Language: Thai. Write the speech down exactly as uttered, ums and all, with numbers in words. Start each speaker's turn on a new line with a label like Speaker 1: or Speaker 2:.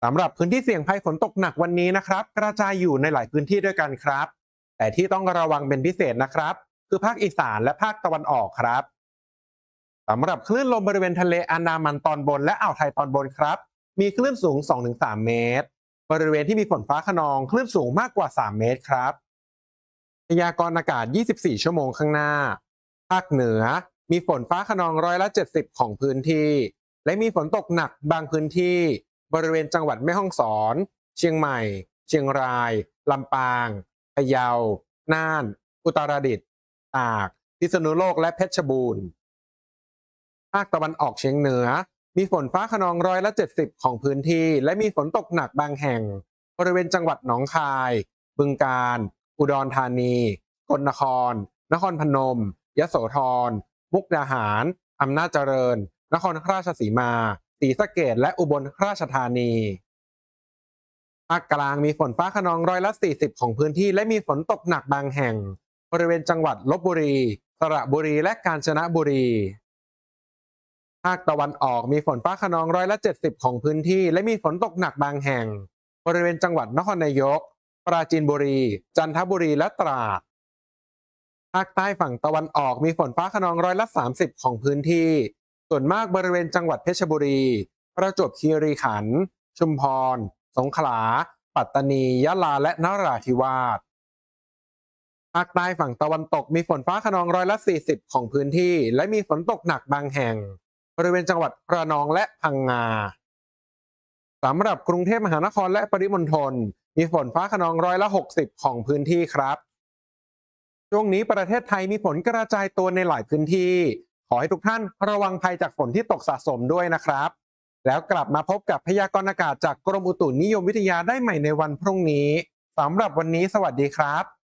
Speaker 1: สำหรับพื้นที่เสี่ยงภัยฝนตกหนักวันนี้นะครับกระจายอยู่ในหลายพื้นที่ด้วยกันครับแต่ที่ต้องระวังเป็นพิเศษนะครับคือภาคอีสานและภาคตะวันออกครับสำหรับคลื่นลมบริเวณทะเลอันดามันตอนบนและอ่าวไทยตอนบนครับมีคลื่นสูงสองถึงสามเมตรบริเวณที่มีฝนฟ้าคะนองคลื่นสูงมากกว่าสามเมตรครับพยากรณ์อากาศยี่สิบสี่ชั่วโมงข้างหน้าภาคเหนือมีฝนฟ้าคะนองร้อยละเจ็ดสิบของพื้นที่และมีฝนตกหนักบางพื้นที่บริเวณจังหวัดแม่ฮ่องสอนเชียงใหม่เชียงรายลำปางพะเยาน่านอุตรดิตถ์ตากพิษณุโลกและเพชรบูรณ์ภาคตะวันออกเฉียงเหนือมีฝนฟ้าคะนองร้อยละเจ็ดสิบของพื้นที่และมีฝนตกหนักบางแห่งบริเวณจังหวัดหนองคายบึงกาฬอุดรธานีสกลนครนครพนมยโสธรมุกดาหารอำนาจเจริญนครราชสีมาศรีสะเกษและอุบลราชธานีภาคกลางมีฝนฟ้าคะนองร้อยละสี่สิบของพื้นที่และมีฝนตกหนักบางแห่งบริเวณจังหวัดลบบุรีสระบุรีและกาญจนบุรีภาคตะวันออกมีฝนฟ้าคะนองร้อยละเจ็ดสิบของพื้นที่และมีฝนตกหนักบางแห่งบริเวณจังหวัดนครนายกปราจีนบุรีจันทบุรีและตราดภาคใต้ฝั่งตะวันออกมีฝนฟ้าคะนองร้อยละสามสิบของพื้นที่ส่วนมากบริเวณจังหวัดเพชรบุรีประจวบคีรีขันธ์ชุมพรสงขลาปัตตานียะลาและนราธิวาสภาคใต้ฝั่งตะวันตกมีฝนฟ้าคะนองร้อยละสี่สิบของพื้นที่และมีฝนตกหนักบางแห่งบริเวณจังหวัดระนองและพังงาสำหรับกรุงเทพมหานครและปริมณฑลมีฝนฟ้าคะนองร้อยละหกสิบของพื้นที่ครับช่วงนี้ประเทศไทยมีฝนกระจายตัวในหลายพื้นที่ขอให้ทุกท่านระวังภัยจากฝนที่ตกสะสมด้วยนะครับแล้วกลับมาพบกับพยากรณ์อากาศจากกรมอุตุนิยมวิทยาได้ใหม่ในวันพรุ่งนี้สำหรับวันนี้สวัสดีครับ